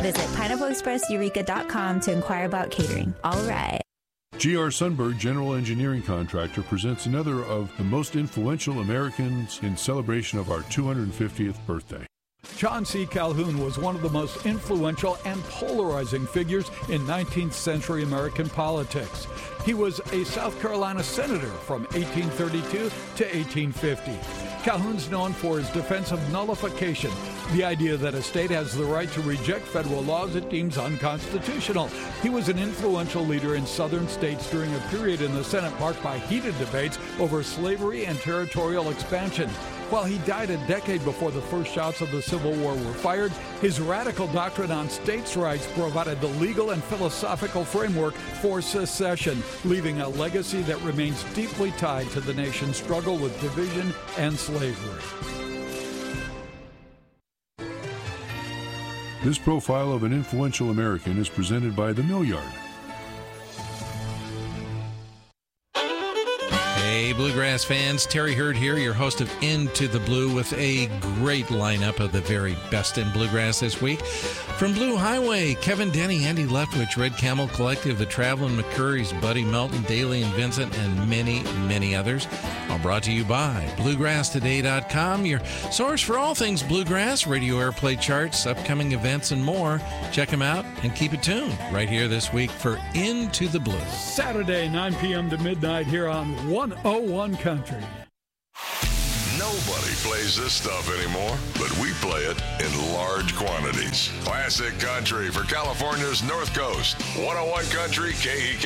Visit pineappleexpresseureka.com to inquire about catering. All right. G.R. Sundberg General Engineering Contractor presents another of the most influential Americans in celebration of our 250th birthday. John C. Calhoun was one of the most influential and polarizing figures in 19th century American politics. He was a South Carolina senator from 1832 to 1850. Calhoun's known for his defense of nullification, the idea that a state has the right to reject federal laws it deems unconstitutional. He was an influential leader in southern states during a period in the Senate marked by heated debates over slavery and territorial expansion. While he died a decade before the first shots of the Civil War were fired, his radical doctrine on states' rights provided the legal and philosophical framework for secession, leaving a legacy that remains deeply tied to the nation's struggle with division and slavery. This profile of an influential American is presented by The Mill Yard. Hey, Bluegrass fans, Terry Hurd here, your host of Into the Blue, with a great lineup of the very best in Bluegrass this week. From Blue Highway, Kevin Denny, Andy Leftwich, Red Camel Collective, The Traveling McCurries, Buddy Melton, Daly and Vincent, and many, many others. All brought to you by BluegrassToday.com, your source for all things Bluegrass, radio airplay charts, upcoming events, and more. Check them out and keep it tuned right here this week for Into the Blue. Saturday, 9 p.m. to midnight here on 101 Country. Nobody plays this stuff anymore, but we play it in large quantities. Classic country for California's North Coast. 101 Country, KEK.